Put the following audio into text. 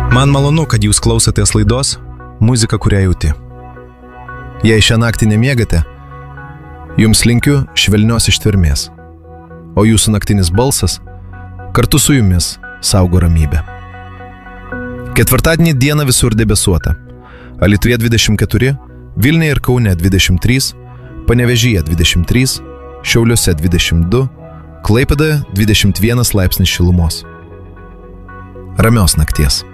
Man malonu, kad jūs klausotės laidos Muzika, kurią jauti. Jei šią naktį nemiegate, jums linkiu švelnios ištvermės, o jūsų naktinis balsas kartu su jumis saugo ramybę. Ketvirtadienį dieną visur debesuota. Alytuje 24, Vilniuje ir Kaune 23, Panevėžyje 23, Šiauliuose 22, Klaipėdoje 21 laipsnis šilumos. Ramios nakties.